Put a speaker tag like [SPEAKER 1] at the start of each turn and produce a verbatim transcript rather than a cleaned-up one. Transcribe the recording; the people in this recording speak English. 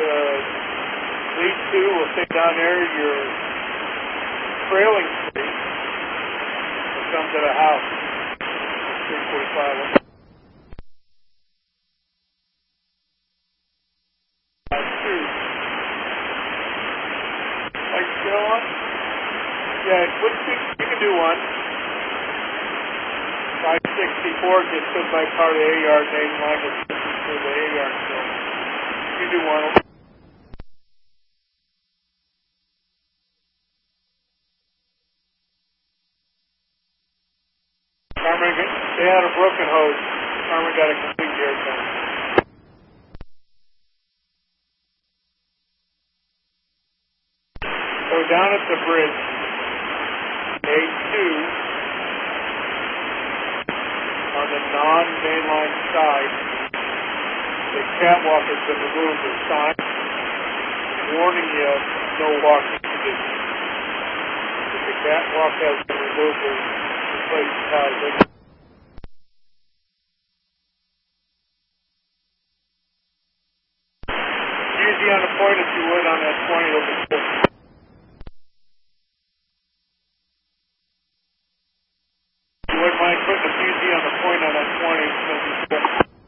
[SPEAKER 1] uh, lead two will stay down there. Your trailing street will come to the house. three forty-five. Two. Like still on? Yeah, which you can do one. five sixty-four gets stood by car to A yard, main line is to the A yard still. You do one. Carmen, they had a broken hose. Carmen got a complete gear done. So down at the bridge, A two, on the non-mainline side, the catwalk has been removed with sign warning you of no walking conditions. If the catwalk has been removed, we'll replace housing. Easy on the point if you would on that twenty, it'll be good.